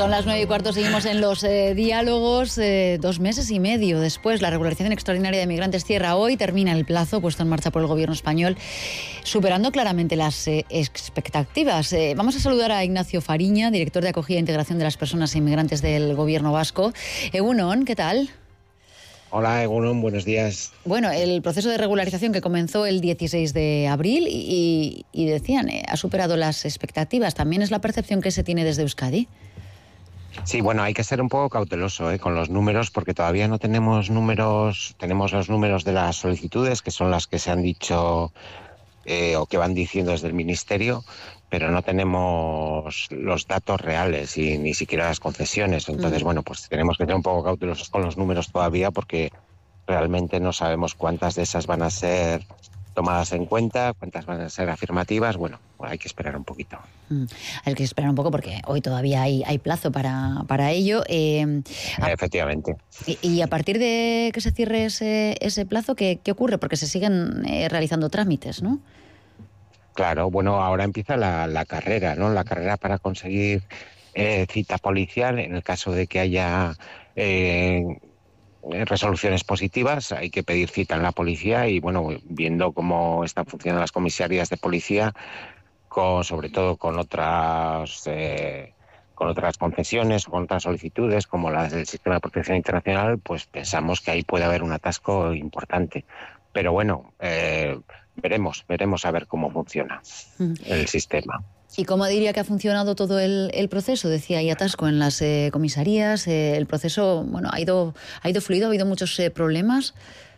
Son las 9:15, seguimos en los diálogos. 2 meses y medio después, la regularización extraordinaria de migrantes cierra hoy, termina el plazo puesto en marcha por el gobierno español, superando claramente las expectativas. Vamos a saludar a Ignacio Fariña, director de Acogida e Integración de las Personas Inmigrantes del gobierno vasco. Egunon, ¿qué tal? Hola, Egunon, buenos días. Bueno, el proceso de regularización que comenzó el 16 de abril y decían, ha superado las expectativas. ¿También es la percepción que se tiene desde Euskadi? Sí, bueno, hay que ser un poco cauteloso con los números, porque todavía no tenemos números. Tenemos los números de las solicitudes, que son las que se han dicho o que van diciendo desde el Ministerio, pero no tenemos los datos reales y ni siquiera las concesiones. Entonces, bueno, pues tenemos que ser un poco cautelosos con los números todavía, porque realmente no sabemos cuántas de esas van a ser tomadas en cuenta, cuántas van a ser afirmativas. Bueno, hay que esperar un poquito. Hay que esperar un poco porque hoy todavía hay plazo para ello. Efectivamente. Y a partir de que se cierre ese plazo, ¿qué ocurre? Porque se siguen realizando trámites, ¿no? Claro, bueno, ahora empieza la carrera, ¿no? La carrera para conseguir cita policial en el caso de que haya resoluciones positivas. Hay que pedir cita en la policía y, bueno, viendo cómo están funcionando las comisarías de policía, sobre todo con otras concesiones, con otras solicitudes, como las del Sistema de Protección Internacional, pues pensamos que ahí puede haber un atasco importante. Pero bueno, veremos a ver cómo funciona el sistema. ¿Y cómo diría que ha funcionado todo el proceso? Decía, hay atasco en las comisarías. El proceso, bueno, ha ido fluido, ha habido muchos problemas.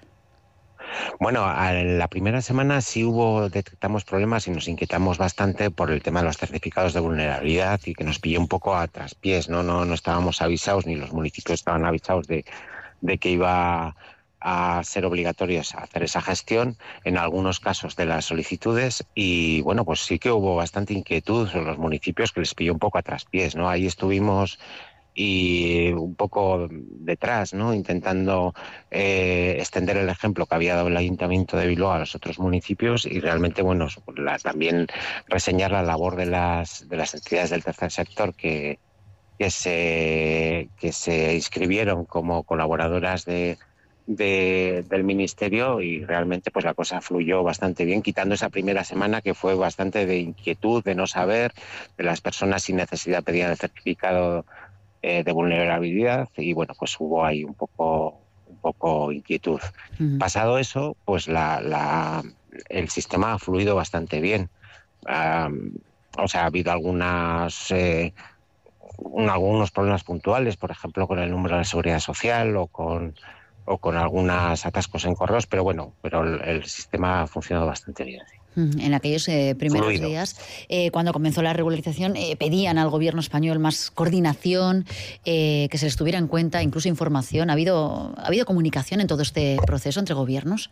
Bueno, en la primera semana sí detectamos problemas y nos inquietamos bastante por el tema de los certificados de vulnerabilidad y que nos pilló un poco a traspiés, ¿no? No estábamos avisados, ni los municipios estaban avisados de que iba a ser obligatorios hacer esa gestión en algunos casos de las solicitudes y, bueno, pues sí que hubo bastante inquietud en los municipios, que les pilló un poco a traspiés, ¿no? Ahí estuvimos y un poco detrás, ¿no? Intentando extender el ejemplo que había dado el Ayuntamiento de Bilbao a los otros municipios y realmente, bueno, también reseñar la labor de las entidades del tercer sector que se inscribieron como colaboradoras del Ministerio, y realmente pues la cosa fluyó bastante bien, quitando esa primera semana que fue bastante de inquietud, de no saber, de las personas sin necesidad pedían el certificado de vulnerabilidad y, bueno, pues hubo ahí un poco inquietud. Pasado eso, pues el sistema ha fluido bastante bien. O sea, ha habido algunos problemas puntuales, por ejemplo, con el número de la Seguridad Social o con algunos atascos en correos, pero el sistema ha funcionado bastante bien. Sí. En aquellos primeros días, cuando comenzó la regularización, pedían al gobierno español más coordinación, que se les tuviera en cuenta, incluso información. ¿Ha habido comunicación en todo este proceso entre gobiernos?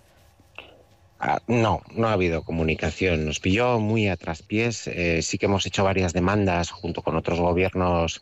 No ha habido comunicación. Nos pilló muy a traspiés. Sí que hemos hecho varias demandas junto con otros gobiernos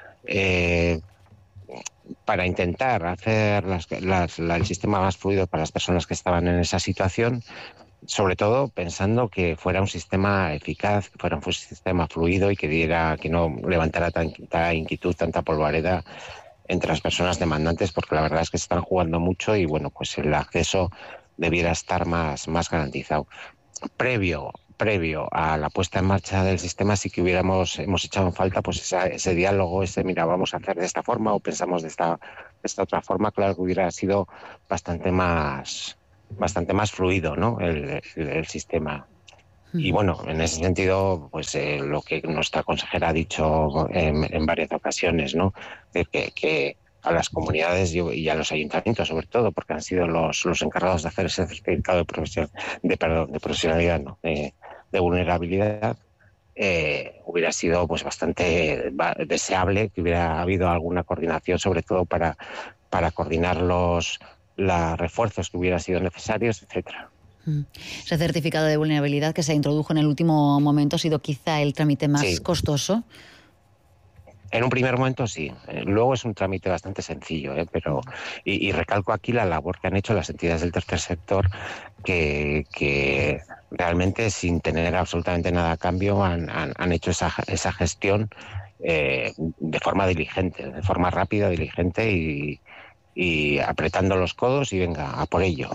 para intentar hacer el sistema más fluido para las personas que estaban en esa situación, sobre todo pensando que fuera un sistema eficaz, que fuera un sistema fluido y que no levantara tanta inquietud, tanta polvareda entre las personas demandantes, porque la verdad es que se están jugando mucho y, bueno, pues el acceso debiera estar más garantizado. Previo a la puesta en marcha del sistema sí que hemos echado en falta pues ese diálogo, mira, vamos a hacer de esta forma o pensamos de esta otra forma. Claro que hubiera sido bastante más fluido, ¿no? el sistema. Y, bueno, en ese sentido, pues lo que nuestra consejera ha dicho en varias ocasiones, ¿no? De que a las comunidades y a los ayuntamientos, sobre todo, porque han sido los encargados de hacer ese certificado de profesionalidad, ¿no? de vulnerabilidad, hubiera sido pues bastante deseable que hubiera habido alguna coordinación, sobre todo para coordinar los refuerzos que hubieran sido necesarios, etcétera. Ese certificado de vulnerabilidad que se introdujo en el último momento ha sido quizá el trámite más costoso. En un primer momento sí, luego es un trámite bastante sencillo, pero y recalco aquí la labor que han hecho las entidades del tercer sector, que realmente sin tener absolutamente nada a cambio han hecho esa gestión de forma diligente, de forma rápida, diligente y apretando los codos y venga, a por ello.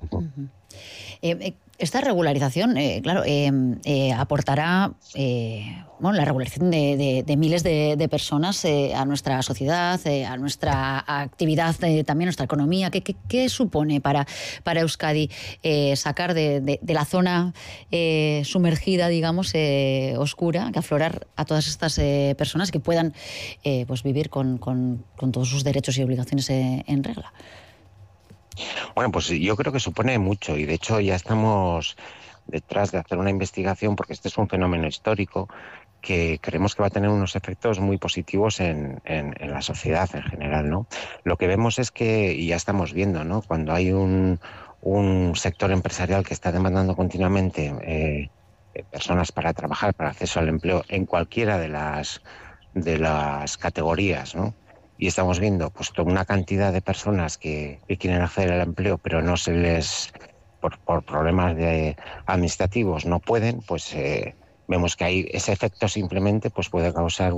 Esta regularización, claro, aportará la regularización de miles de personas a nuestra sociedad, a nuestra actividad, también a nuestra economía. ¿Qué supone para Euskadi sacar de la zona sumergida, digamos, oscura, que aflorar a todas estas personas que puedan pues vivir con todos sus derechos y obligaciones en regla? Bueno, pues yo creo que supone mucho y de hecho ya estamos detrás de hacer una investigación porque este es un fenómeno histórico que creemos que va a tener unos efectos muy positivos en la sociedad en general, ¿no? Lo que vemos es que, y ya estamos viendo, ¿no? Cuando hay un sector empresarial que está demandando continuamente personas para trabajar, para acceso al empleo en cualquiera de las categorías, ¿no? Y estamos viendo pues toda una cantidad de personas que quieren acceder al empleo, pero no se les, por problemas administrativos, no pueden, pues vemos que hay ese efecto simplemente pues puede causar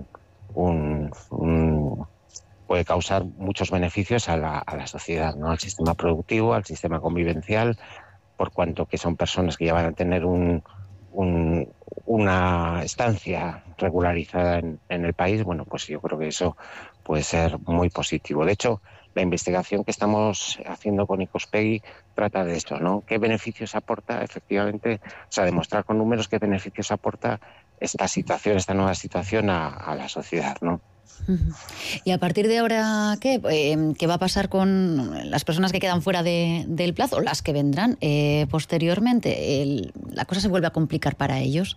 puede causar muchos beneficios a la sociedad, ¿no? Al sistema productivo, al sistema convivencial, por cuanto que son personas que ya van a tener una estancia regularizada en el país. Bueno, pues yo creo que eso puede ser muy positivo. De hecho, la investigación que estamos haciendo con Ikuspegi trata de esto, ¿no? ¿Qué beneficios aporta efectivamente? O sea, demostrar con números qué beneficios aporta esta nueva situación a la sociedad, ¿no? Y a partir de ahora, ¿qué va a pasar con las personas que quedan fuera del plazo, las que vendrán posteriormente? ¿La cosa se vuelve a complicar para ellos?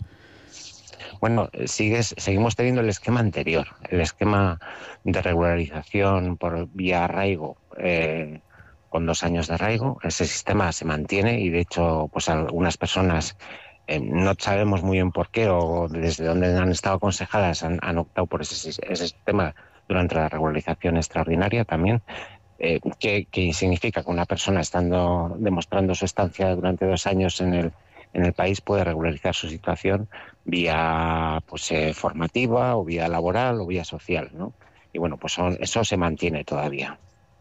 Bueno, seguimos teniendo el esquema anterior, el esquema de regularización por vía arraigo, con 2 años de arraigo. Ese sistema se mantiene y, de hecho, pues algunas personas, no sabemos muy bien por qué o desde dónde han estado aconsejadas, han optado por ese sistema durante la regularización extraordinaria también, que significa que una persona demostrando su estancia durante 2 años en el país puede regularizar su situación vía pues formativa o vía laboral o vía social, ¿no? Y bueno, pues eso se mantiene todavía.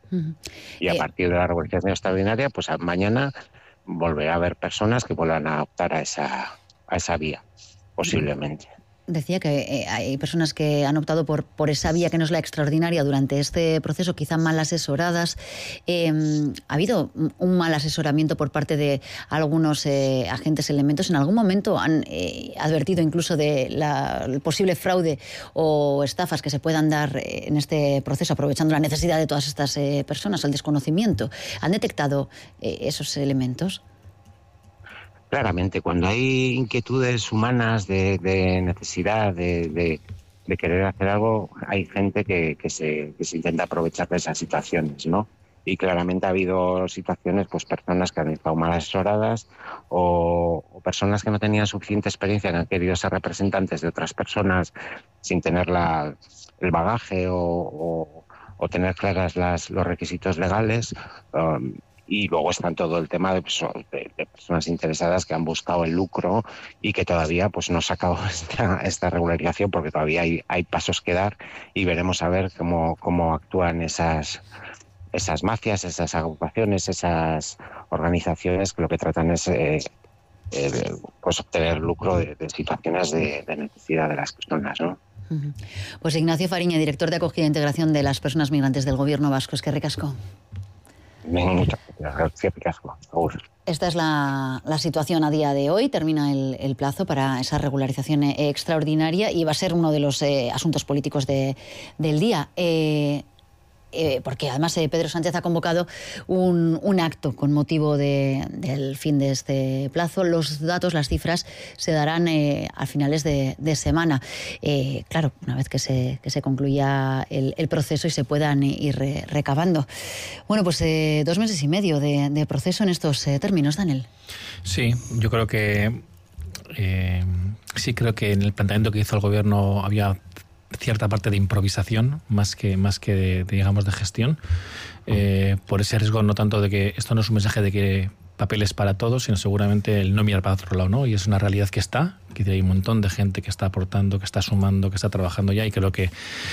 Y a partir de la regularización extraordinaria, pues mañana volverá a haber personas que vuelvan a optar a esa vía, posiblemente. Decía que hay personas que han optado por esa vía que no es la extraordinaria durante este proceso, quizá mal asesoradas. ¿Ha habido un mal asesoramiento por parte de algunos agentes, elementos? ¿En algún momento han advertido incluso del posible fraude o estafas que se puedan dar en este proceso, aprovechando la necesidad de todas estas personas, el desconocimiento? ¿Han detectado esos elementos? Claramente, cuando hay inquietudes humanas de necesidad de querer hacer algo, hay gente que se intenta aprovechar de esas situaciones, ¿no? Y claramente ha habido situaciones, pues personas que han estado mal asesoradas o personas que no tenían suficiente experiencia, que han querido ser representantes de otras personas sin tener el bagaje o tener claras los requisitos legales. Y luego están todo el tema de personas interesadas que han buscado el lucro y que todavía pues no ha sacado esta regularización porque todavía hay pasos que dar, y veremos a ver cómo actúan esas mafias, esas agrupaciones, esas organizaciones que lo que tratan es pues obtener lucro de situaciones de necesidad de las personas, ¿no? Pues Ignacio Fariña, director de Acogida e Integración de las Personas Migrantes del Gobierno Vasco. Es que ricasco. Muchas gracias, ricasco. Esta es la situación a día de hoy. Termina el plazo para esa regularización extraordinaria y va a ser uno de los asuntos políticos del día. Porque además Pedro Sánchez ha convocado un acto con motivo del fin de este plazo. Los datos, las cifras, se darán a finales de semana. Claro, una vez que se concluya el proceso y se puedan ir recabando. Bueno, pues 2 meses y medio de proceso en estos términos, Daniel. Sí, yo creo que sí creo que en el planteamiento que hizo el Gobierno había cierta parte de improvisación más que digamos de gestión, por ese riesgo no tanto de que esto no es un mensaje de que papeles para todos, sino seguramente el no mirar para otro lado, ¿no? Y es una realidad que hay un montón de gente que está aportando, que está sumando, que está trabajando ya, y creo que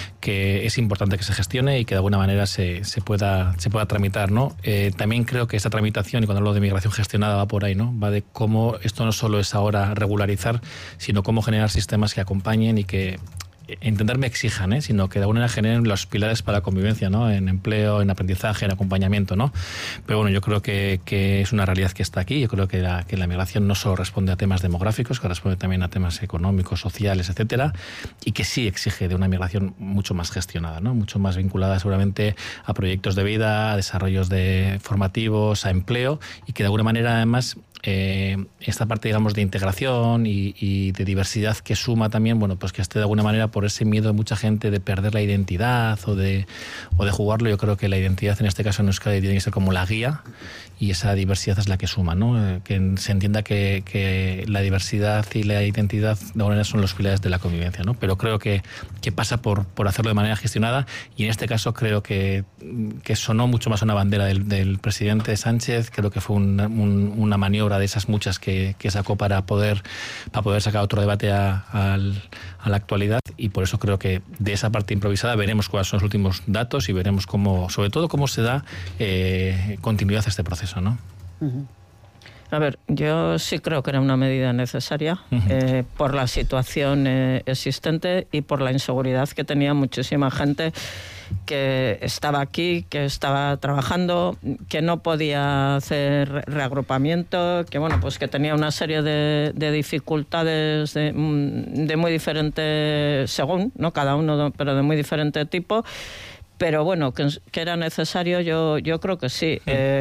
es importante que se gestione y que de alguna manera se pueda tramitar, ¿no? También creo que esta tramitación, y cuando hablo de migración gestionada, va por ahí, ¿no? Va de cómo esto no solo es ahora regularizar, sino cómo generar sistemas que acompañen y que entender me exijan, sino que de alguna manera generen los pilares para la convivencia, ¿no? En empleo, en aprendizaje, en acompañamiento, ¿no? Pero bueno, yo creo que es una realidad que está aquí. Yo creo que la migración no solo responde a temas demográficos, que responde también a temas económicos, sociales, etcétera, y que sí exige de una migración mucho más gestionada, ¿no? Mucho más vinculada seguramente a proyectos de vida, a desarrollos formativos, a empleo, y que de alguna manera además esta parte, digamos, de integración y de diversidad que suma también, bueno, pues que esté de alguna manera por ese miedo de mucha gente de perder la identidad o de jugarlo. Yo creo que la identidad en este caso en Euskadi tiene que ser como la guía, y esa diversidad es la que suma, ¿no? Que se entienda que la diversidad y la identidad de alguna manera son los pilares de la convivencia, ¿no? Pero creo que pasa por hacerlo de manera gestionada, y en este caso creo que sonó mucho más una bandera del presidente Sánchez. Creo que fue una maniobra de esas muchas que sacó para poder sacar otro debate a la actualidad, y por eso creo que de esa parte improvisada veremos cuáles son los últimos datos y veremos sobre todo cómo se da continuidad a este proceso, ¿no? Uh-huh. A ver, yo sí creo que era una medida necesaria por la situación existente y por la inseguridad que tenía muchísima gente que estaba aquí, que estaba trabajando, que no podía hacer reagrupamiento, que bueno, pues que tenía una serie de dificultades de muy diferente, según, ¿no? Cada uno, pero de muy diferente tipo. Pero bueno, que era necesario, yo creo que sí.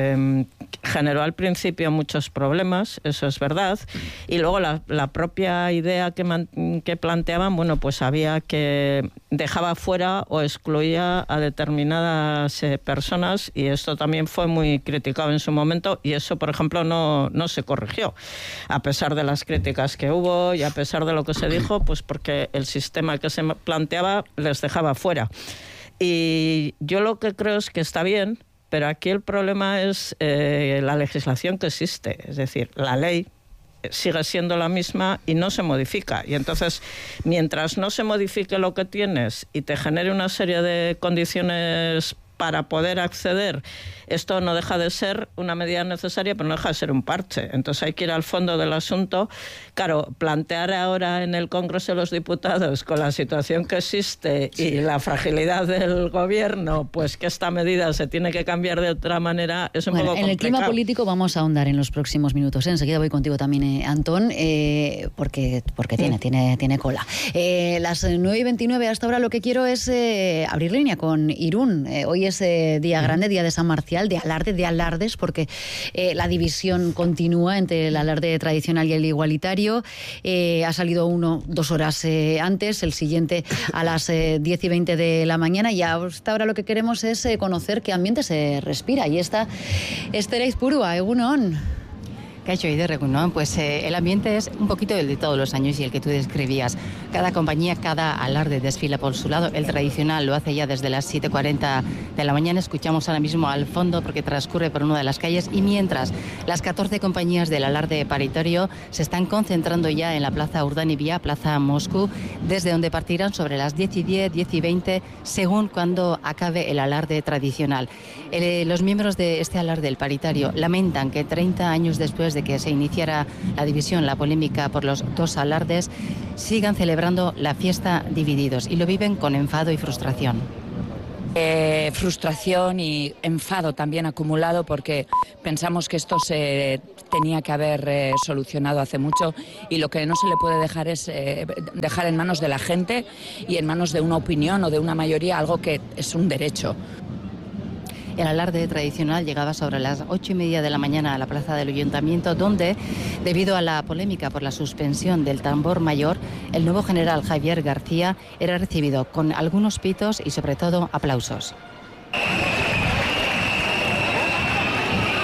Generó al principio muchos problemas, eso es verdad. Y luego la propia idea que planteaban, bueno, pues había que dejaba fuera o excluía a determinadas personas, y esto también fue muy criticado en su momento, y eso, por ejemplo, no se corrigió, a pesar de las críticas que hubo y a pesar de lo que se dijo, pues porque el sistema que se planteaba les dejaba fuera. Y yo lo que creo es que está bien, pero aquí el problema es la legislación que existe. Es decir, la ley sigue siendo la misma y no se modifica. Y entonces, mientras no se modifique lo que tienes y te genere una serie de condiciones para poder acceder, esto no deja de ser una medida necesaria, pero no deja de ser un parche. Entonces hay que ir al fondo del asunto. Claro, plantear ahora en el Congreso de los Diputados, con la situación que existe y la fragilidad del gobierno, pues que esta medida se tiene que cambiar de otra manera, es un poco complicado. En el clima político vamos a ahondar en los próximos minutos. Enseguida voy contigo también, Antón, porque tiene cola. Las 9:29, hasta ahora lo que quiero es abrir línea con Irún. Hoy es día grande, día de San Marcial, de alardes, porque la división continúa entre el alarde tradicional y el igualitario. Ha salido uno 2 horas antes, el siguiente a las 10:20 de la mañana, y hasta ahora lo que queremos es conocer qué ambiente se respira. Y está Esther Aizpurua, egunon. Kaixo Iderregunon, pues el ambiente es un poquito el de todos los años y el que tú describías. Cada compañía, cada alarde desfila por su lado. El tradicional lo hace ya desde las 7:40 de la mañana. Escuchamos ahora mismo al fondo porque transcurre por una de las calles, y mientras las 14 compañías del alarde paritario se están concentrando ya en la Plaza Urdanibia, Plaza Moscú, desde donde partirán sobre las 10:10, 10:20, según cuando acabe el alarde tradicional. Los miembros de este alarde, el paritario, lamentan que 30 años después de que se iniciara la división, la polémica por los 2 alardes, sigan celebrando la fiesta divididos, y lo viven con enfado y frustración. Frustración y enfado también acumulado, porque pensamos que esto se tenía que haber solucionado hace mucho, y lo que no se le puede dejar es dejar en manos de la gente y en manos de una opinión o de una mayoría algo que es un derecho. El alarde tradicional llegaba sobre las 8:30 de la mañana a la plaza del Ayuntamiento, donde, debido a la polémica por la suspensión del tambor mayor, el nuevo general Javier García era recibido con algunos pitos y sobre todo aplausos.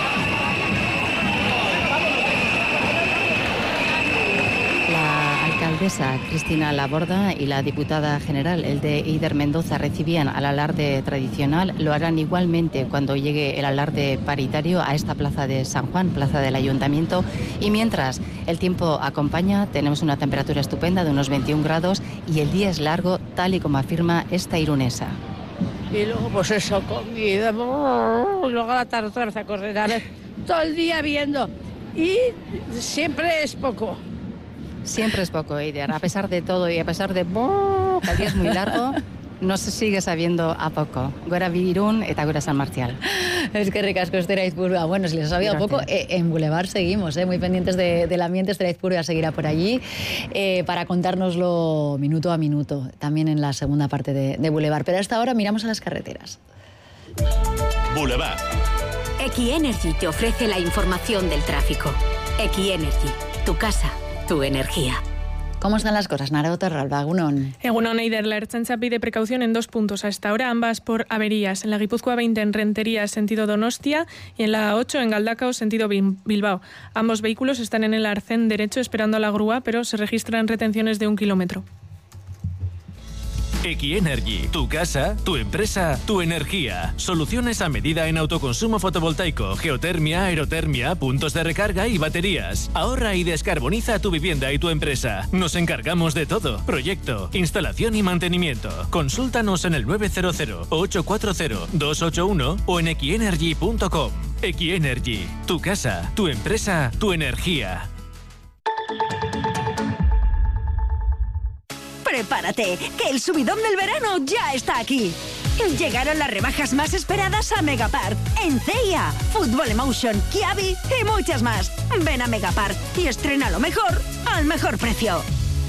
La alcaldesa Cristina Laborda y la diputada general, el de Eider Mendoza, recibían al alarde tradicional. Lo harán igualmente cuando llegue el alarde paritario a esta plaza de San Juan, plaza del Ayuntamiento. Y mientras el tiempo acompaña, tenemos una temperatura estupenda de unos 21 grados y el día es largo, tal y como afirma esta irunesa. Y luego pues eso, comida, luego a la tarde otra vez a correr, a ver, todo el día viendo. Y siempre es poco. Siempre es poco, Eider. A pesar de todo y a pesar de que el día es muy largo, no se sigue sabiendo a poco. Gora Irún eta gora San Marcial. Es que ricasco Esther Aizpurua. Bueno, si les ha sabido poco, en Boulevard seguimos, muy pendientes del ambiente. Esther Aizpurua seguirá por allí para contárnoslo minuto a minuto, también en la segunda parte de Boulevard. Pero hasta ahora miramos a las carreteras. Boulevard. Equienergy te ofrece la información del tráfico. Equienergy, tu casa, tu energía. ¿Cómo están las cosas, Nara Oterralba? Egunon. Egunon, Eider. La Ertzaintza pide precaución en 2 puntos a esta hora, ambas por averías. En la Guipúzcoa 20 en Rentería, sentido Donostia, y en la 8 en Galdakao, sentido Bilbao. Ambos vehículos están en el arcén derecho esperando a la grúa, pero se registran retenciones de 1 kilómetro. Equienergy, tu casa, tu empresa, tu energía. Soluciones a medida en autoconsumo fotovoltaico, geotermia, aerotermia, puntos de recarga y baterías. Ahorra y descarboniza tu vivienda y tu empresa. Nos encargamos de todo. Proyecto, instalación y mantenimiento. Consúltanos en el 900-840-281 o en equienergy.com. Equienergy, tu casa, tu empresa, tu energía. Prepárate, que el subidón del verano ya está aquí. Llegaron las rebajas más esperadas a Megapart, en CIA, Fútbol Emotion, Kiabi y muchas más. Ven a Megapart y estrena lo mejor al mejor precio.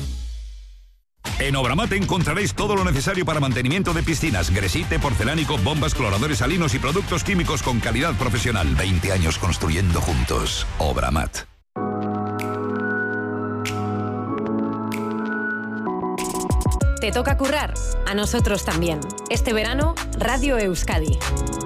En Obramat encontraréis todo lo necesario para mantenimiento de piscinas, gresite, porcelánico, bombas, cloradores salinos y productos químicos con calidad profesional. 20 años construyendo juntos. Obramat. ¿Te toca currar? A nosotros también. Este verano, Radio Euskadi.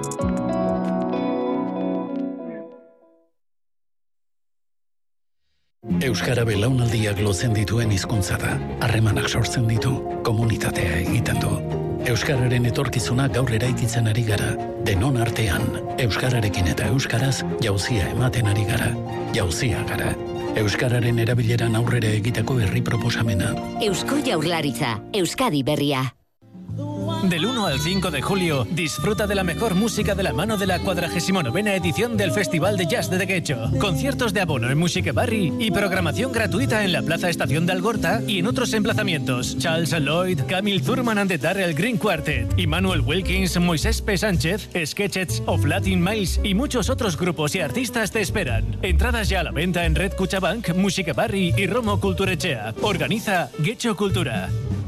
Euskara belaunaldiak lotzen dituen hizkuntza da. Harremanak sortzen ditu, komunitatea egiten du. Euskararen etorkizuna gaur eraikitzen ari gara. Denon artean, euskararekin eta euskaraz jauzia ematen ari gara. Jauzia gara. Euskararen erabileran aurrera egiteko herri proposamena. Eusko Jaurlaritza, Euskadi berria. Del 1 al 5 de julio, disfruta de la mejor música de la mano de la 49ª edición del Festival de Jazz de Dequecho. Conciertos de abono en Musiquebarri y programación gratuita en la Plaza Estación de Algorta y en otros emplazamientos. Charles Lloyd, Camille Thurman and the Darrell Green Quartet, Immanuel Wilkins, Moisés P. Sánchez, Sketchets of Latin Miles y muchos otros grupos y artistas te esperan. Entradas ya a la venta en Red Cuchabank, Musiquebarri y Romo Culturechea. Organiza Getxo Cultura.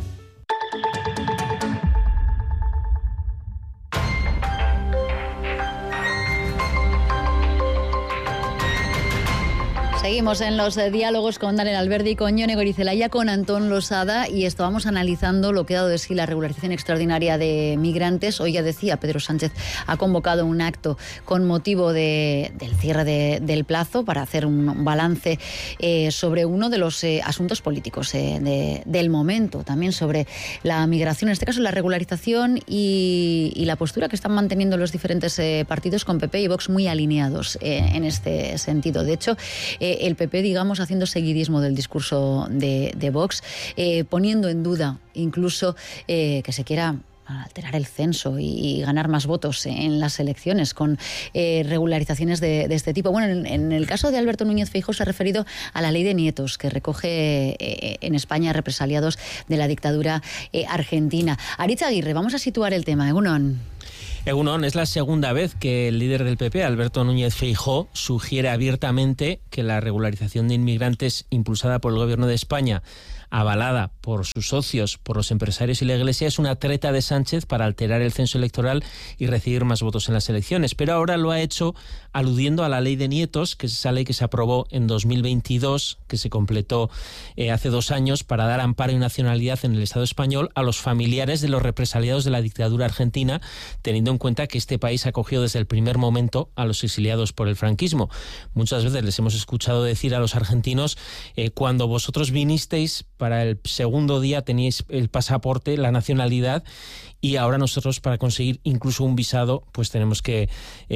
Seguimos en los diálogos con Daniel Alberdi, con Ione Goirizelaya, con Antón Losada, y esto vamos analizando lo que ha dado de sí la regularización extraordinaria de migrantes. Hoy ya decía, Pedro Sánchez ha convocado un acto con motivo del cierre del plazo para hacer un balance sobre uno de los asuntos políticos del momento, también sobre la migración, en este caso la regularización y la postura que están manteniendo los diferentes partidos, con PP y Vox muy alineados en este sentido. De hecho, el PP, digamos, haciendo seguidismo del discurso de Vox, poniendo en duda incluso que se quiera alterar el censo y ganar más votos en las elecciones con regularizaciones de este tipo. Bueno, en el caso de Alberto Núñez Feijóo se ha referido a la ley de nietos que recoge en España represaliados de la dictadura argentina. Aritz Aguirre, vamos a situar el tema. Egunon, es la segunda vez que el líder del PP, Alberto Núñez Feijóo, sugiere abiertamente que la regularización de inmigrantes impulsada por el Gobierno de España, avalada por sus socios, por los empresarios y la Iglesia, es una treta de Sánchez para alterar el censo electoral y recibir más votos en las elecciones. Pero ahora lo ha hecho aludiendo a la ley de nietos, que es esa ley que se aprobó en 2022, que se completó hace 2 años, para dar amparo y nacionalidad en el Estado español a los familiares de los represaliados de la dictadura argentina, teniendo en cuenta que este país ha acogido desde el primer momento a los exiliados por el franquismo. Muchas veces les hemos escuchado decir a los argentinos, cuando vosotros vinisteis para el segundo día teníais el pasaporte, la nacionalidad, y ahora nosotros para conseguir incluso un visado pues tenemos que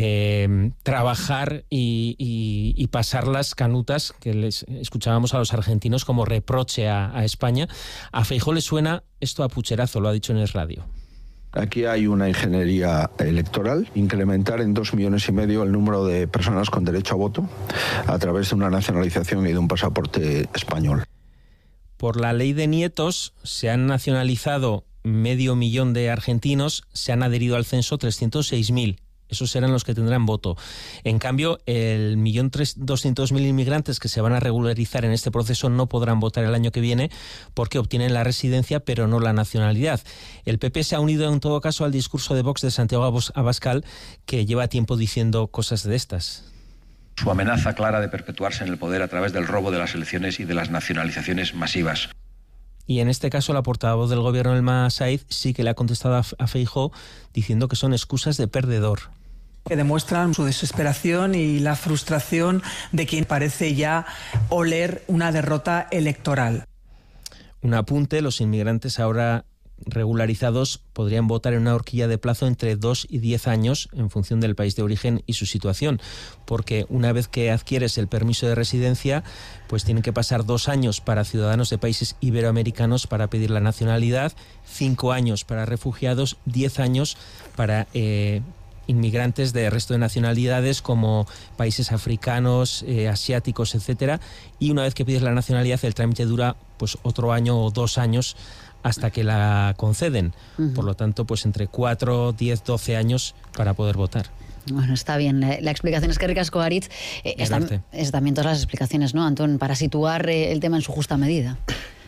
trabajar y pasar las canutas que les escuchábamos a los argentinos como reproche a España. A Feijóo le suena esto a pucherazo, lo ha dicho en el radio. Aquí hay una ingeniería electoral, incrementar en 2,5 millones el número de personas con derecho a voto a través de una nacionalización y de un pasaporte español. Por la ley de nietos se han nacionalizado 500.000 de argentinos, se han adherido al censo 306.000. Esos serán los que tendrán voto. En cambio, el 1.200.000 inmigrantes que se van a regularizar en este proceso no podrán votar el año que viene porque obtienen la residencia pero no la nacionalidad. El PP se ha unido en todo caso al discurso de Vox de Santiago Abascal, que lleva tiempo diciendo cosas de estas. Su amenaza clara de perpetuarse en el poder a través del robo de las elecciones y de las nacionalizaciones masivas. Y en este caso la portavoz del gobierno, Elma Said, sí que le ha contestado a Feijóo diciendo que son excusas de perdedor. Que demuestran su desesperación y la frustración de quien parece ya oler una derrota electoral. Un apunte, los inmigrantes ahora regularizados podrían votar en una horquilla de plazo entre 2 y 10 años en función del país de origen y su situación, porque una vez que adquieres el permiso de residencia, pues tienen que pasar 2 años para ciudadanos de países iberoamericanos para pedir la nacionalidad, 5 años para refugiados, 10 años para inmigrantes de resto de nacionalidades como países africanos, asiáticos, etcétera, y una vez que pides la nacionalidad el trámite dura pues otro año o 2 años hasta que la conceden. Por lo tanto, pues entre 4, 10, 12 años para poder votar. Bueno, está bien. La explicación es que ricasco, Aritz. Es también todas las explicaciones, ¿no, Antón? Para situar el tema en su justa medida.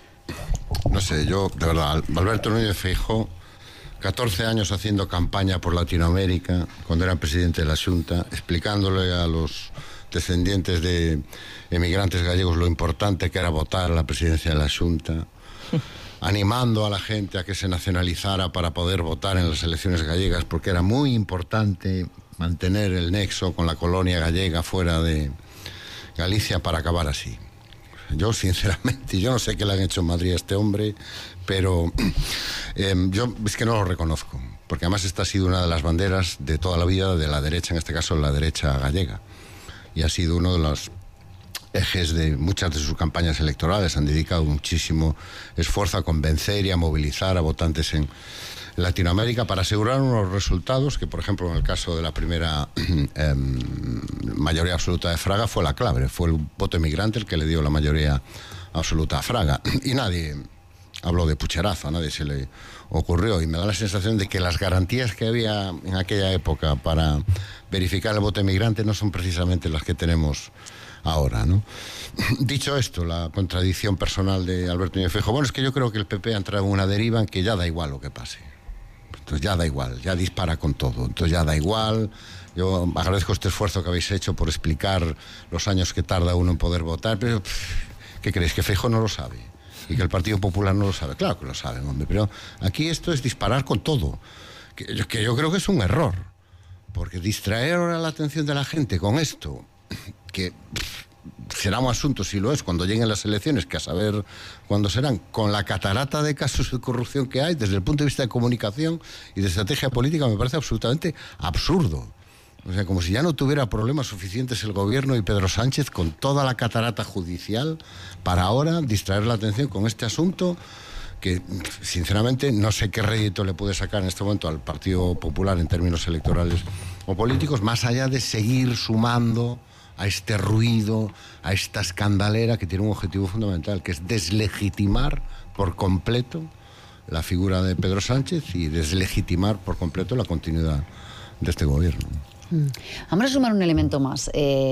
No sé, yo, de verdad, Alberto Núñez Feijóo, 14 años haciendo campaña por Latinoamérica, cuando era presidente de la Xunta, explicándole a los descendientes de emigrantes gallegos lo importante que era votar a la presidencia de la Xunta, animando a la gente a que se nacionalizara para poder votar en las elecciones gallegas, porque era muy importante mantener el nexo con la colonia gallega fuera de Galicia para acabar así. Yo, sinceramente, yo no sé qué le han hecho en Madrid a este hombre, pero yo es que no lo reconozco, porque además esta ha sido una de las banderas de toda la vida de la derecha, en este caso la derecha gallega, y ha sido uno de los ejes de muchas de sus campañas electorales. Han dedicado muchísimo esfuerzo a convencer y a movilizar a votantes en Latinoamérica para asegurar unos resultados que, por ejemplo, en el caso de la primera mayoría absoluta de Fraga fue la clave, fue el voto emigrante el que le dio la mayoría absoluta a Fraga, y nadie habló de pucherazo, a nadie se le ocurrió, y me da la sensación de que las garantías que había en aquella época para verificar el voto emigrante no son precisamente las que tenemos ahora, ¿no? Dicho esto, la contradicción personal de Alberto Núñez Feijóo, bueno, es que yo creo que el PP ha entrado en una deriva en que ya da igual lo que pase. Entonces ya da igual, ya dispara con todo, entonces ya da igual. Yo agradezco este esfuerzo que habéis hecho por explicar los años que tarda uno en poder votar, pero ¿qué creéis? ¿Que Feijóo no lo sabe? ¿Y que el Partido Popular no lo sabe? Claro que lo saben, hombre, pero aquí esto es disparar con todo, que yo creo que es un error, porque distraer ahora la atención de la gente con esto, que será un asunto, si lo es, cuando lleguen las elecciones, que a saber cuándo serán, con la catarata de casos de corrupción que hay, desde el punto de vista de comunicación y de estrategia política, me parece absolutamente absurdo. O sea, como si ya no tuviera problemas suficientes el gobierno y Pedro Sánchez con toda la catarata judicial para ahora distraer la atención con este asunto que, sinceramente, no sé qué rédito le puede sacar en este momento al Partido Popular en términos electorales o políticos, más allá de seguir sumando a este ruido, a esta escandalera que tiene un objetivo fundamental, que es deslegitimar por completo la figura de Pedro Sánchez y deslegitimar por completo la continuidad de este gobierno. Vamos a sumar un elemento más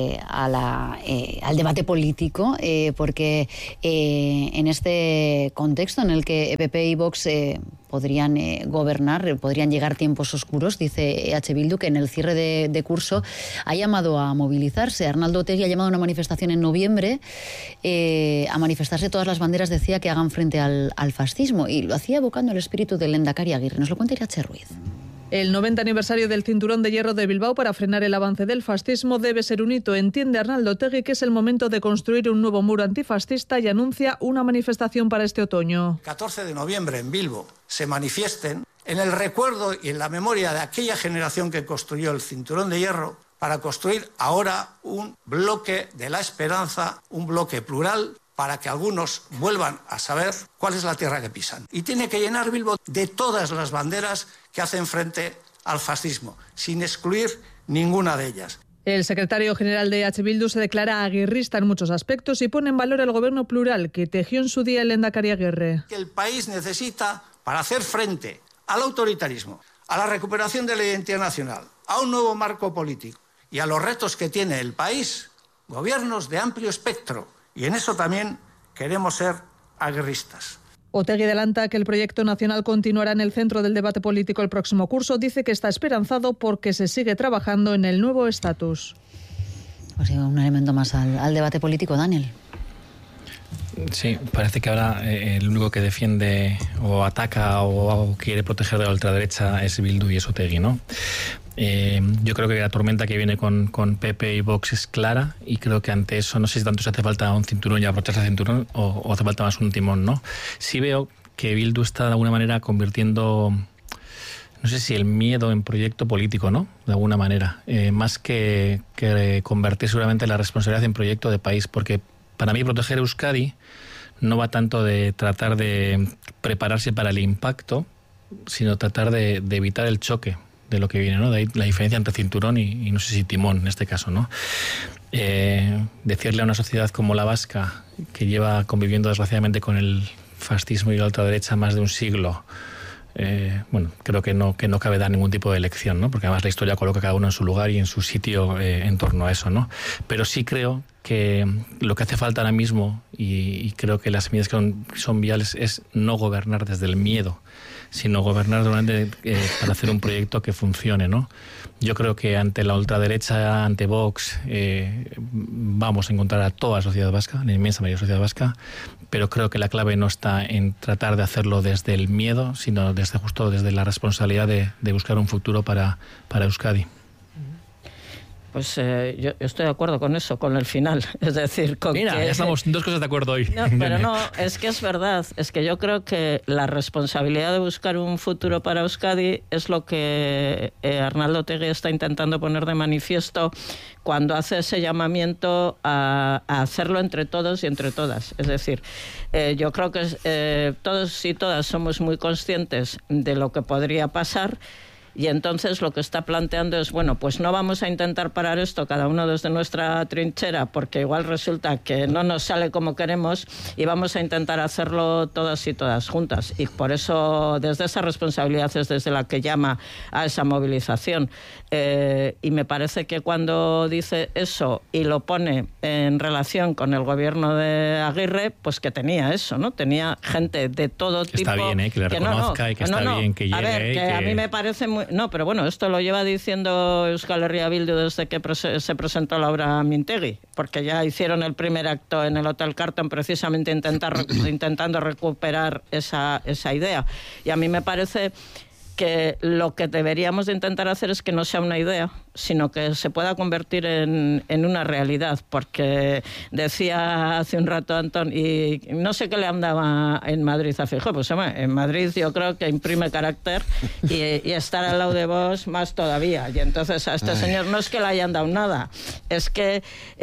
al debate político, porque en este contexto en el que PP y Vox podrían gobernar, podrían llegar tiempos oscuros, dice EH Bildu, que en el cierre de curso ha llamado a movilizarse. Arnaldo Otegi ha llamado a una manifestación en noviembre, a manifestarse todas las banderas, decía, que hagan frente al fascismo, y lo hacía evocando el espíritu del Lehendakari Aguirre. Nos lo cuenta Irache Ruiz. El 90 aniversario del Cinturón de Hierro de Bilbao para frenar el avance del fascismo debe ser un hito. Entiende Arnaldo Otegi que es el momento de construir un nuevo muro antifascista y anuncia una manifestación para este otoño. 14 de noviembre en Bilbo se manifiesten en el recuerdo y en la memoria de aquella generación que construyó el Cinturón de Hierro para construir ahora un bloque de la esperanza, un bloque plural, para que algunos vuelvan a saber cuál es la tierra que pisan. Y tiene que llenar Bilbo de todas las banderas que hacen frente al fascismo, sin excluir ninguna de ellas. El secretario general de H. Bildu se declara aguirrista en muchos aspectos y pone en valor el gobierno plural que tejió en su día el lehendakari Aguirre. Que el país necesita para hacer frente al autoritarismo, a la recuperación de la identidad nacional, a un nuevo marco político y a los retos que tiene el país, gobiernos de amplio espectro. Y en eso también queremos ser aguerristas. Otegi adelanta que el proyecto nacional continuará en el centro del debate político el próximo curso. Dice que está esperanzado porque se sigue trabajando en el nuevo estatus. Pues un elemento más al debate político, Daniel. Sí, parece que ahora el único que defiende o ataca o quiere proteger de la ultraderecha es Bildu y es Otegi, ¿no? Yo creo que la tormenta que viene con PP y Vox es clara y creo que ante eso no sé si tanto se hace falta un cinturón y abrocharse el cinturón o hace falta más un timón, ¿no? Sí veo que Bildu está de alguna manera convirtiendo, no sé si el miedo en proyecto político, ¿no? De alguna manera, más que convertir seguramente la responsabilidad en proyecto de país, porque para mí proteger Euskadi no va tanto de tratar de prepararse para el impacto, sino tratar de evitar el choque de lo que viene, ¿no? De ahí la diferencia entre cinturón y no sé si timón en este caso, ¿no? Decirle a una sociedad como la vasca, que lleva conviviendo desgraciadamente con el fascismo y la ultraderecha más de un siglo, bueno, creo que no cabe dar ningún tipo de lección, ¿no? Porque además la historia coloca a cada uno en su lugar y en su sitio en torno a eso, ¿no? Pero sí creo que lo que hace falta ahora mismo, y creo que las semillas que son viales, es no gobernar desde el miedo, sino gobernar para hacer un proyecto que funcione, ¿no? Yo creo que ante la ultraderecha, ante Vox, vamos a encontrar a toda la sociedad vasca, la inmensa mayoría de la sociedad vasca, pero creo que la clave no está en tratar de hacerlo desde el miedo, sino desde la responsabilidad de buscar un futuro para Euskadi. Pues yo estoy de acuerdo con eso, con el final. Es decir, con Mira, que... ya estamos dos cosas de acuerdo hoy. No, pero no, es que es verdad. Es que yo creo que la responsabilidad de buscar un futuro para Euskadi es lo que Arnaldo Otegi está intentando poner de manifiesto cuando hace ese llamamiento a hacerlo entre todos y entre todas. Es decir, yo creo que todos y todas somos muy conscientes de lo que podría pasar. Y entonces lo que está planteando es, bueno, pues no vamos a intentar parar esto cada uno desde nuestra trinchera porque igual resulta que no nos sale como queremos y vamos a intentar hacerlo todas y todas juntas. Y por eso desde esa responsabilidad es desde la que llama a esa movilización. Y me parece que cuando dice eso y lo pone en relación con el gobierno de Aguirre, pues que tenía eso, ¿no? Tenía gente de todo tipo. Está bien, que le reconozca y que está bien que llegue. A ver, que a mí me parece muy... No, pero bueno, esto lo lleva diciendo Euskal Herria Bildu desde que se presentó la obra Mintegi, porque ya hicieron el primer acto en el Hotel Carton precisamente intentando recuperar esa idea. Y a mí me parece que lo que deberíamos de intentar hacer es que no sea una idea, sino que se pueda convertir en una realidad, porque decía hace un rato Antón, y no sé qué le andaba en Madrid a Feijóo, pues en Madrid yo creo que imprime carácter y estar al lado de vos más todavía, y entonces a este señor no es que le hayan dado nada, es que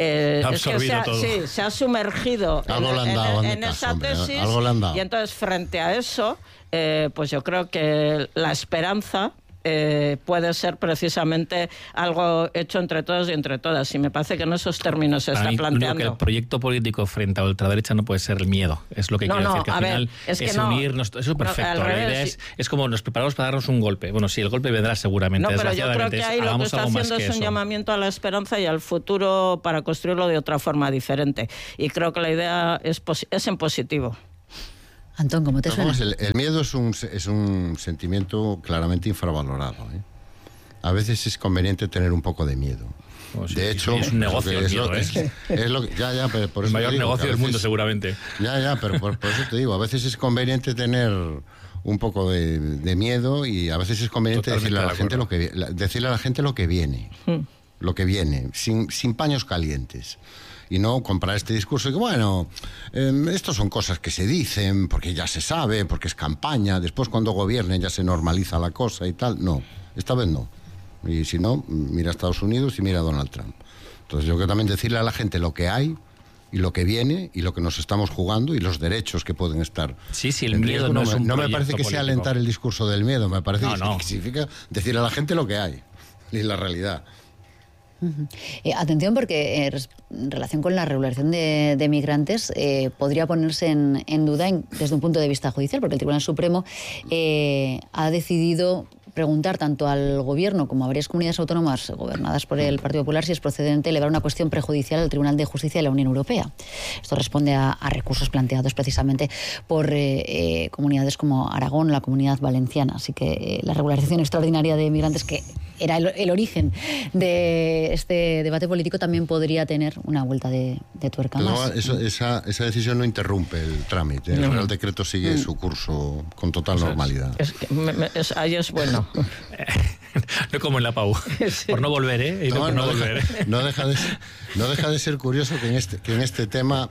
se ha sumergido en esa tesis, y entonces frente a eso pues yo creo que la esperanza puede ser precisamente algo hecho entre todos y entre todas. Y me parece que en esos términos se está planteando. Que el proyecto político frente a la ultraderecha no puede ser el miedo. Es lo que quiero decir, que al final es unirnos. Eso es perfecto. La idea es como nos preparamos para darnos un golpe. Bueno, sí, el golpe vendrá seguramente. No, pero yo creo que ahí lo que está haciendo es un llamamiento a la esperanza y al futuro para construirlo de otra forma diferente. Y creo que la idea es en positivo. Antón, ¿cómo te suena? El miedo es un sentimiento claramente infravalorado, ¿eh? A veces es conveniente tener un poco de miedo. De hecho, es un negocio el miedo, pero por eso el mayor negocio del mundo seguramente. Pero por eso te digo, a veces es conveniente tener un poco de miedo, y a veces es conveniente decirle a la gente lo que viene. Lo que viene, sin paños calientes. Y no comprar este discurso de que, bueno, esto son cosas que se dicen porque ya se sabe, porque es campaña, después cuando gobiernen ya se normaliza la cosa y tal. No, esta vez no. Y si no, mira a Estados Unidos y mira a Donald Trump. Entonces yo creo que también decirle a la gente lo que hay y lo que viene y lo que nos estamos jugando y los derechos que pueden estar. Sí, el miedo no es un no me parece que sea alentar el discurso del miedo, me parece que significa decir a la gente lo que hay y la realidad. Atención, porque en relación con la regularización de migrantes podría ponerse en duda desde un punto de vista judicial, porque el Tribunal Supremo ha decidido preguntar tanto al Gobierno como a varias comunidades autónomas gobernadas por el Partido Popular si es procedente elevar una cuestión prejudicial al Tribunal de Justicia de la Unión Europea. Esto responde a recursos planteados precisamente por comunidades como Aragón, la Comunidad Valenciana. Así que la regularización extraordinaria de migrantes, que era el origen de este debate político, también podría tener una vuelta de tuerca más. Esa decisión no interrumpe el trámite. El Real Decreto sigue su curso con total normalidad. Ahí es bueno. No como en la PAU. Sí. Por no volver, ¿eh? No deja de ser curioso que en este tema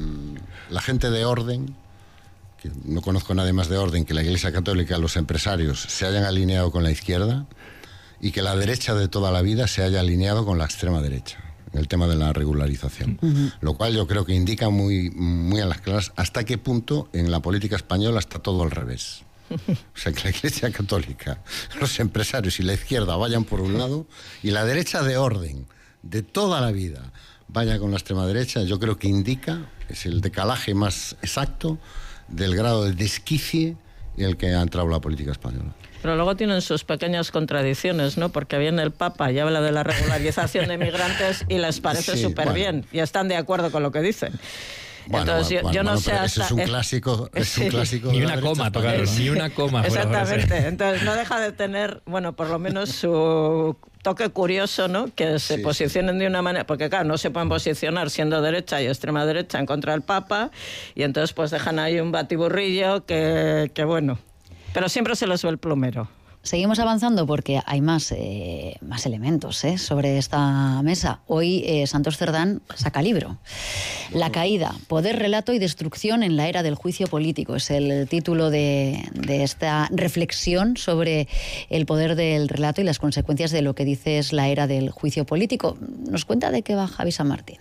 la gente de orden, que no conozco a nadie más de orden que la Iglesia Católica, los empresarios, se hayan alineado con la izquierda, y que la derecha de toda la vida se haya alineado con la extrema derecha en el tema de la regularización. Lo cual yo creo que indica muy, muy a las claras hasta qué punto en la política española está todo al revés. O sea, que la Iglesia Católica, los empresarios y la izquierda vayan por un lado y la derecha de orden de toda la vida vaya con la extrema derecha, yo creo que indica, es el decalaje más exacto del grado de desquicie en el que ha entrado la política española. Pero luego tienen sus pequeñas contradicciones, ¿no? Porque viene el Papa y habla de la regularización de migrantes y les parece súper bien y están de acuerdo con lo que dicen. Entonces yo no sé hasta... Es un clásico. Ni una coma, tocaron, ni una coma. Exactamente. Entonces no deja de tener, bueno, por lo menos su toque curioso, ¿no? Que se posicionen de una manera... Porque claro, no se pueden posicionar siendo derecha y extrema derecha en contra del Papa, y entonces pues dejan ahí un batiburrillo que bueno... Pero siempre se les ve el plumero. Seguimos avanzando porque hay más elementos sobre esta mesa. Hoy Santos Cerdán saca libro. La caída, poder, relato y destrucción en la era del juicio político. Es el título de esta reflexión sobre el poder del relato y las consecuencias de lo que dice es la era del juicio político. ¿Nos cuenta de qué va Javi San Martín?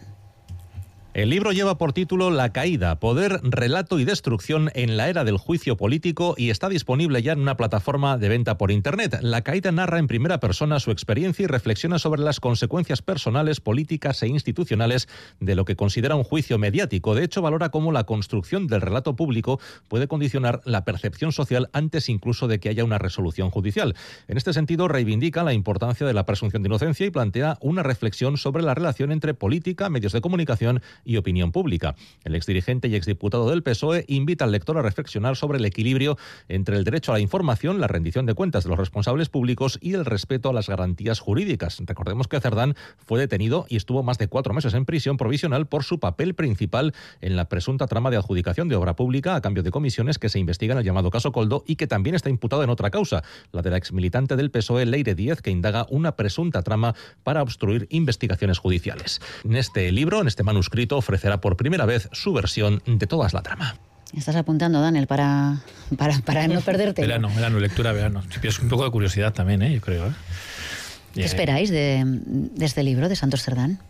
El libro lleva por título La caída, poder, relato y destrucción en la era del juicio político y está disponible ya en una plataforma de venta por Internet. La caída narra en primera persona su experiencia y reflexiona sobre las consecuencias personales, políticas e institucionales de lo que considera un juicio mediático. De hecho, valora cómo la construcción del relato público puede condicionar la percepción social antes incluso de que haya una resolución judicial. En este sentido, reivindica la importancia de la presunción de inocencia y plantea una reflexión sobre la relación entre política, medios de comunicación y opinión pública. El exdirigente y exdiputado del PSOE invita al lector a reflexionar sobre el equilibrio entre el derecho a la información, la rendición de cuentas de los responsables públicos y el respeto a las garantías jurídicas. Recordemos que Cerdán fue detenido y estuvo más de 4 meses en prisión provisional por su papel principal en la presunta trama de adjudicación de obra pública a cambio de comisiones que se investiga en el llamado caso Coldo y que también está imputado en otra causa, la de la exmilitante del PSOE Leire Díez, que indaga una presunta trama para obstruir investigaciones judiciales. En este libro, en este manuscrito, ofrecerá por primera vez su versión de toda la trama. Estás apuntando, Daniel, para no perderte. Verano, lectura, verano. Es un poco de curiosidad también, yo creo. ¿Qué esperáis de este libro de Santos Cerdán?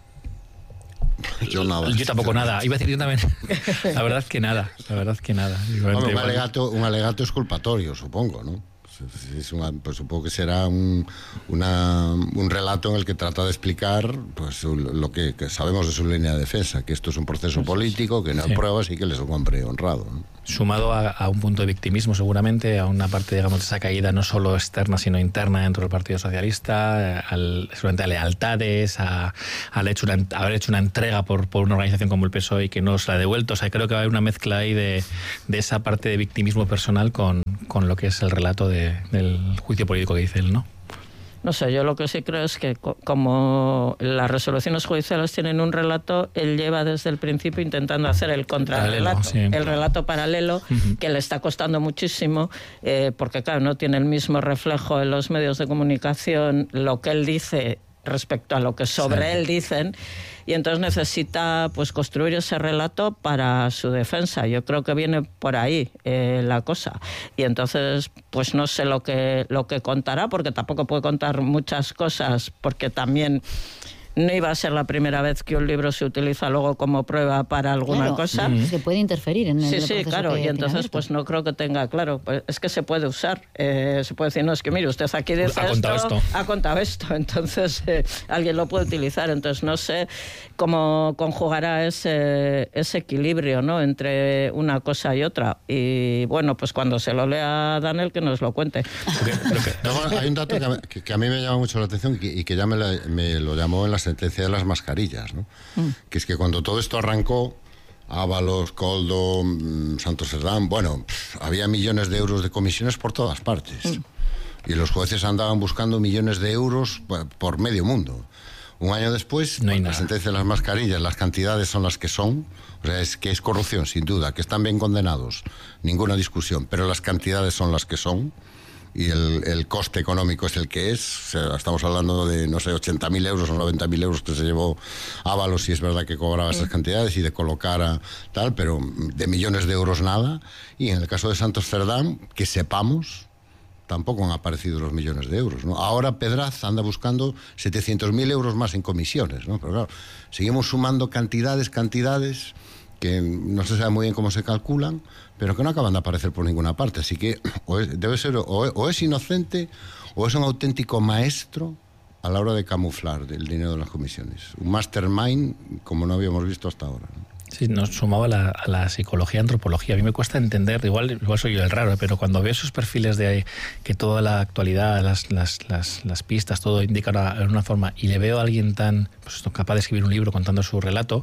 Yo nada. Yo tampoco nada. Iba a decir yo también. La verdad que nada. Hombre, un alegato exculpatorio, supongo, ¿no? Pues supongo que será un relato en el que trata de explicar pues lo que sabemos de su línea de defensa, que esto es un proceso político, que no hay pruebas y que él es un hombre honrado, ¿no? Sumado a un punto de victimismo, seguramente, a una parte, digamos, de esa caída no solo externa, sino interna dentro del Partido Socialista, seguramente a lealtades, haber hecho una entrega por una organización como el PSOE y que no se la ha devuelto. O sea, creo que va a haber una mezcla ahí de esa parte de victimismo personal con lo que es el relato del juicio político que dice él, ¿no? No sé, yo lo que sí creo es que como las resoluciones judiciales tienen un relato, él lleva desde el principio intentando hacer el contrarrelato, el relato paralelo, que le está costando muchísimo, porque claro, no tiene el mismo reflejo en los medios de comunicación lo que él dice respecto a lo que sobre él dicen, y entonces necesita pues construir ese relato para su defensa. Yo creo que viene por ahí la cosa, y entonces pues no sé lo que contará, porque tampoco puede contar muchas cosas, porque también no iba a ser la primera vez que un libro se utiliza luego como prueba para alguna cosa. Se puede interferir en el proceso. Sí, claro, y entonces pues no creo que tenga, claro, pues es que se puede usar. Se puede decir, no, es que mire, usted aquí dice ha contado esto, entonces alguien lo puede utilizar. Entonces no sé cómo conjugará ese equilibrio, ¿no?, entre una cosa y otra. Y bueno, pues cuando se lo lea Daniel, que nos lo cuente. Hay un dato que a mí me llama mucho la atención y que ya me lo llamó en la sentencia de las mascarillas, ¿no? Que es que cuando todo esto arrancó, Ábalos, Koldo, Santos Cerdán, bueno, había millones de euros de comisiones por todas partes. Y los jueces andaban buscando millones de euros por medio mundo. Un año después, la sentencia de las mascarillas, las cantidades son las que son. O sea, es que es corrupción, sin duda, que están bien condenados, ninguna discusión, pero las cantidades son las que son. Y el coste económico es el que es. O sea, estamos hablando de, no sé, 80.000 euros o 90.000 euros que se llevó Ábalos, si es verdad que cobraba esas cantidades, y de colocar a tal, pero de millones de euros nada. Y en el caso de Santos Cerdán, que sepamos, tampoco han aparecido los millones de euros, ¿no? Ahora Pedraz anda buscando 700.000 euros más en comisiones, ¿no? Pero claro, seguimos sumando cantidades que no se sabe muy bien cómo se calculan, pero que no acaban de aparecer por ninguna parte. Así que debe ser o es inocente o es un auténtico maestro a la hora de camuflar el dinero de las comisiones. Un mastermind como no habíamos visto hasta ahora, ¿no? Sí, nos sumaba a la psicología, antropología. A mí me cuesta entender, igual soy yo el raro, pero cuando veo esos perfiles de que toda la actualidad, las pistas, todo indica de una forma, y le veo a alguien tan capaz de escribir un libro contando su relato,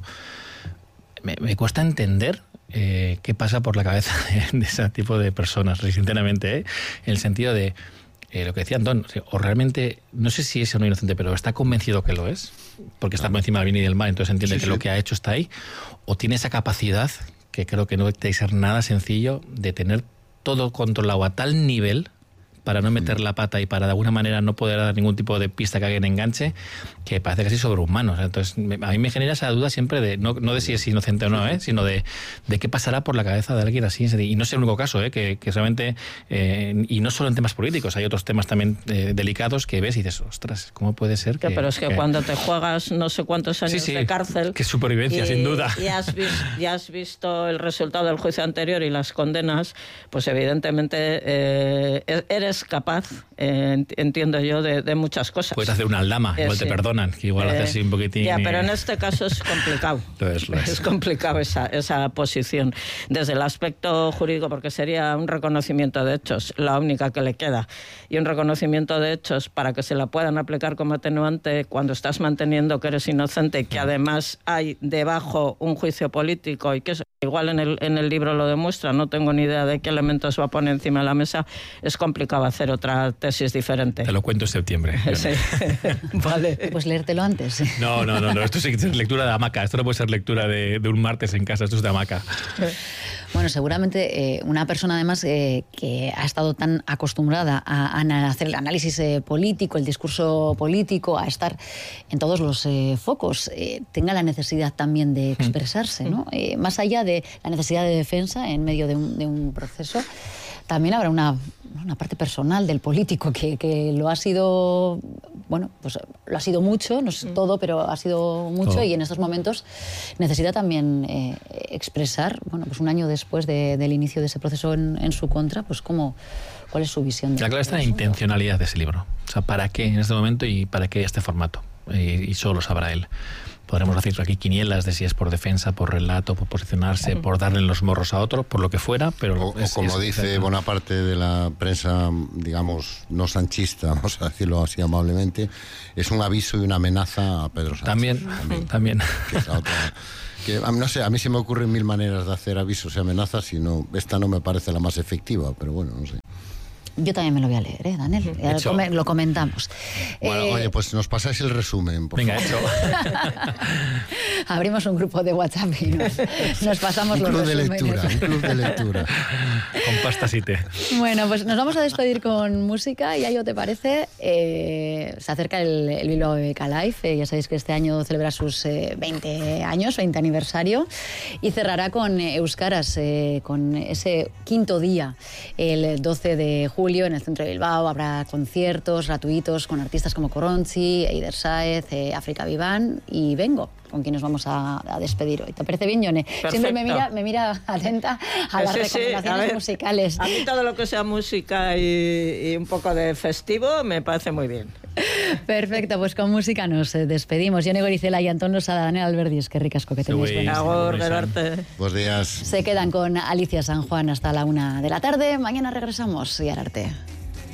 me cuesta entender qué pasa por la cabeza de ese tipo de personas, sinceramente, en el sentido de lo que decía Antón, o realmente, no sé si es o no inocente, pero está convencido que lo es, porque está por encima del bien y del mal, entonces entiende que lo que ha hecho está ahí, o tiene esa capacidad, que creo que no debe ser nada sencillo, de tener todo controlado a tal nivel para no meter la pata y para de alguna manera no poder dar ningún tipo de pista que alguien enganche, que parece casi sobrehumano. O sea, entonces, a mí me genera esa duda siempre de no de si es inocente o no, sino de qué pasará por la cabeza de alguien así. Y no es el único caso, que realmente, y no solo en temas políticos, hay otros temas también delicados que ves y dices, ostras, ¿cómo puede ser que...? Pero es que cuando te juegas no sé cuántos años de cárcel... Que supervivencia, sin duda. Y has visto el resultado del juicio anterior y las condenas, pues evidentemente eres capaz, entiendo yo, de muchas cosas. Puedes hacer una aldama, igual te perdonan, que igual haces así un poquitín... Ya, pero en este caso es complicado. Es complicado esa posición. Desde el aspecto jurídico, porque sería un reconocimiento de hechos, la única que le queda. Y un reconocimiento de hechos para que se la puedan aplicar como atenuante cuando estás manteniendo que eres inocente, que además hay debajo un juicio político, y que eso, igual en el libro lo demuestra, no tengo ni idea de qué elementos va a poner encima de la mesa, es complicado hacer otra tesis diferente. Te lo cuento en septiembre. Sí. Vale. Pues leértelo antes. No, esto sí que es lectura de hamaca, esto no puede ser lectura de un martes en casa, esto es de hamaca. Bueno, seguramente una persona además que ha estado tan acostumbrada a hacer el análisis político, el discurso político, a estar en todos los focos, tenga la necesidad también de expresarse, ¿no? Más allá de la necesidad de defensa en medio de un proceso, también habrá una parte personal del político que lo ha sido, bueno, pues lo ha sido mucho, no es todo, pero ha sido mucho, y en estos momentos necesita también expresar, bueno, pues un año después del inicio de ese proceso en su contra, pues cuál es su visión. La clave está en la intencionalidad de ese libro, o sea, para qué en este momento y para qué este formato, y solo lo sabrá él. Podremos decir aquí quinielas de si es por defensa, por relato, por posicionarse, por darle los morros a otro, por lo que fuera, pero... como dice Bonaparte de la prensa, digamos, no sanchista, vamos a decirlo así amablemente, es un aviso y una amenaza a Pedro Sánchez. También. Que es otra, que, no sé, a mí se me ocurren mil maneras de hacer avisos y amenazas, y esta no me parece la más efectiva, pero bueno, no sé. Yo también me lo voy a leer, Daniel. Lo comentamos. Bueno, oye, pues nos pasáis el resumen, por favor. Hecho. Abrimos un grupo de WhatsApp y nos pasamos los resúmenes. Un club de lectura. Con pastas y té. Bueno, pues nos vamos a despedir con música. Y Yayo, ¿te parece? Se acerca el Bilbao BBK Live. Ya sabéis que este año celebra sus 20 años, 20 aniversario. Y cerrará con Euskaras, con ese quinto día, el 12 de julio, en el centro de Bilbao. Habrá conciertos gratuitos con artistas como Koronchi, Eider Sáez, África Viván y Vengo, con quien nos vamos a despedir hoy. ¿Te parece bien, Yone? Perfecto. Siempre me mira atenta a las recomendaciones musicales. A mí todo lo que sea música y un poco de festivo me parece muy bien. Perfecto, pues con música nos despedimos. Yone Gorizela y Antón Losada, Daniel Alberdi, es que ricasco que tenéis buenas. Agur, Gerarte. Buenos días. Se quedan con Alicia San Juan hasta la 1 de la tarde. Mañana regresamos y Ararte.